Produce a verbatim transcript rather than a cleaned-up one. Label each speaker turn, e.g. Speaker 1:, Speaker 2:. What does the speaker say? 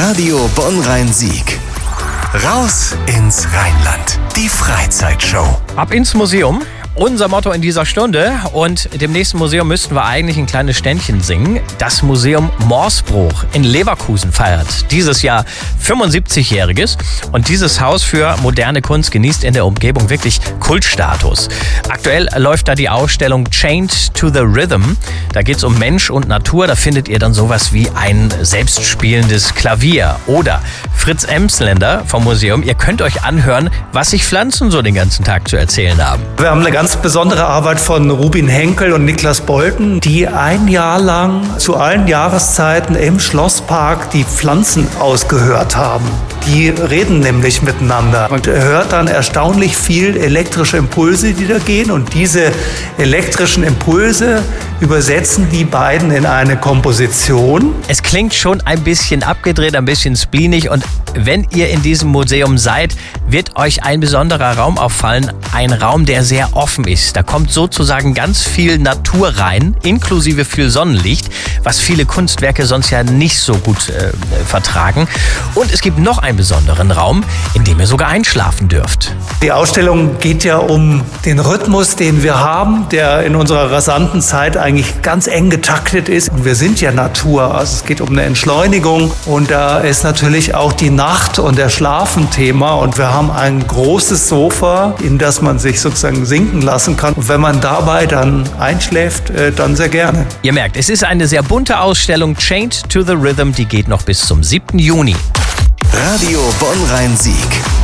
Speaker 1: Radio Bonn-Rhein-Sieg. Raus ins Rheinland. Die Freizeitshow.
Speaker 2: Ab ins Museum. Unser Motto in dieser Stunde. Und dem nächsten Museum müssten wir eigentlich ein kleines Ständchen singen. Das Museum Morsbruch in Leverkusen feiert dieses Jahr fünfundsiebzigjähriges. Und dieses Haus für moderne Kunst genießt in der Umgebung wirklich Kultstatus. Aktuell läuft da die Ausstellung Chained to the Rhythm. Da geht es um Mensch und Natur. Da findet ihr dann sowas wie ein selbstspielendes Klavier. Oder Fritz Emsländer vom Museum. Ihr könnt euch anhören, was sich Pflanzen so den ganzen Tag zu erzählen haben.
Speaker 3: Wir haben eine ganz besondere Arbeit von Rubin Henkel und Niklas Bolten, die ein Jahr lang zu allen Jahreszeiten im Schlosspark die Pflanzen ausgehört haben. Die reden nämlich miteinander. Man hört dann erstaunlich viel elektrische Impulse, die da gehen. Und diese elektrischen Impulse übersetzen die beiden in eine Komposition.
Speaker 2: Es klingt schon ein bisschen abgedreht, ein bisschen spleenig. Und wenn ihr in diesem Museum seid, wird euch ein besonderer Raum auffallen. Ein Raum, der sehr offen ist. Da kommt sozusagen ganz viel Natur rein, inklusive viel Sonnenlicht, was viele Kunstwerke sonst ja nicht so gut äh, vertragen. Und es gibt noch einen besonderen Raum, in dem ihr sogar einschlafen dürft.
Speaker 3: Die Ausstellung geht ja um den Rhythmus, den wir haben, der in unserer rasanten Zeit eigentlich ganz eng getaktet ist. Und wir sind ja Natur, also es geht um eine Entschleunigung. Und da ist natürlich auch die Nacht und der Schlaf ein Thema. Und wir haben ein großes Sofa, in das man sich sozusagen sinken lassen kann. Und wenn man dabei dann einschläft, dann sehr gerne.
Speaker 2: Ihr merkt, es ist eine sehr bunte Ausstellung. Chained to the Rhythm, die geht noch bis zum siebten Juni.
Speaker 1: Radio Bonn-Rhein-Sieg.